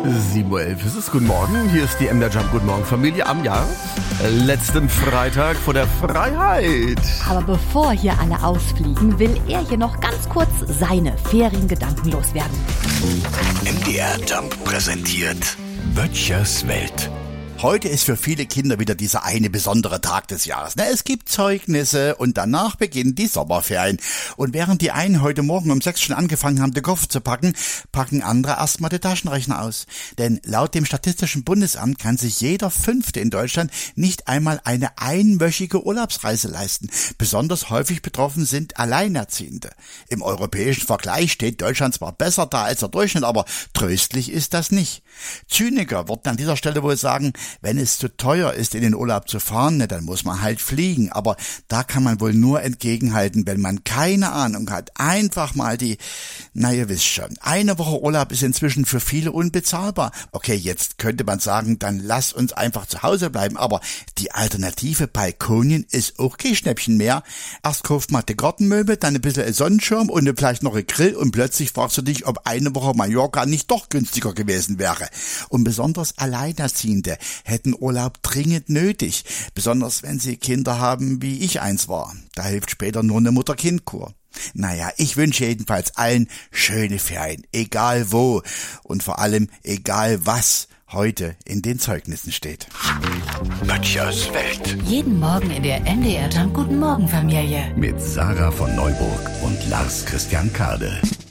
7:11 Uhr ist es. Guten Morgen, hier ist die MDR Jump. Guten Morgen, Familie, am letzten Freitag vor der Freiheit. Aber bevor hier alle ausfliegen, will er hier noch ganz kurz seine Feriengedanken loswerden. MDR Jump präsentiert Böttchers Welt. Heute ist für viele Kinder wieder dieser eine besondere Tag des Jahres. Es gibt Zeugnisse und danach beginnen die Sommerferien. Und während die einen heute Morgen um 6 schon angefangen haben, den Koffer zu packen, packen andere erstmal die Taschenrechner aus. Denn laut dem Statistischen Bundesamt kann sich jeder Fünfte in Deutschland nicht einmal eine einwöchige Urlaubsreise leisten. Besonders häufig betroffen sind Alleinerziehende. Im europäischen Vergleich steht Deutschland zwar besser da als der Durchschnitt, aber tröstlich ist das nicht. Zyniker würden an dieser Stelle wohl sagen, wenn es zu teuer ist, in den Urlaub zu fahren, dann muss man halt fliegen. Aber da kann man wohl nur entgegenhalten, wenn man keine Ahnung hat. Einfach mal ihr wisst schon, eine Woche Urlaub ist inzwischen für viele unbezahlbar. Okay, jetzt könnte man sagen, dann lass uns einfach zu Hause bleiben. Aber die Alternative Balkonien ist auch kein Schnäppchen mehr. Erst kauft man die Gartenmöbel, dann ein bisschen Sonnenschirm und vielleicht noch ein Grill und plötzlich fragst du dich, ob eine Woche Mallorca nicht doch günstiger gewesen wäre. Und besonders Alleinerziehende hätten Urlaub dringend nötig, besonders wenn sie Kinder haben, wie ich eins war. Da hilft später nur eine Mutter-Kind-Kur. Ich wünsche jedenfalls allen schöne Ferien, egal wo und vor allem egal was heute in den Zeugnissen steht. Böttchers Welt. Jeden Morgen in der MDR Jump Guten Morgen Familie. Mit Sarah von Neuburg und Lars Christian Kade.